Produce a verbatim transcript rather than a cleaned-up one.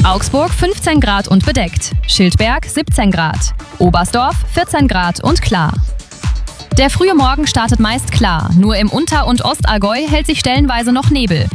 Augsburg fünfzehn Grad und bedeckt, Schildberg siebzehn Grad, Oberstdorf vierzehn Grad und klar. Der frühe Morgen startet meist klar, nur im Unter- und Ostallgäu hält sich stellenweise noch Nebel.